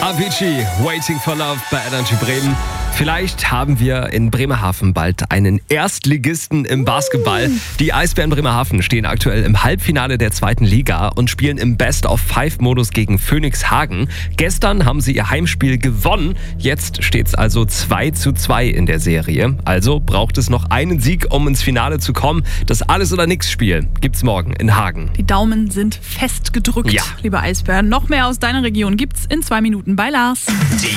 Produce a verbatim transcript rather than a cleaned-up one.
Avicii, Waiting for Love bei Energy Bremen. Vielleicht haben wir in Bremerhaven bald einen Erstligisten im Basketball. Die Eisbären Bremerhaven stehen aktuell im Halbfinale der zweiten Liga und spielen im Best-of-Five-Modus gegen Phoenix Hagen. Gestern haben sie ihr Heimspiel gewonnen. Jetzt steht es also zwei zu zwei in der Serie. Also braucht es noch einen Sieg, um ins Finale zu kommen. Das Alles-oder-Nix-Spiel gibt's morgen in Hagen. Die Daumen sind fest gedrückt, ja. liebe Eisbären. Noch mehr aus deiner Region gibt's in zwei Minuten bei Lars. Die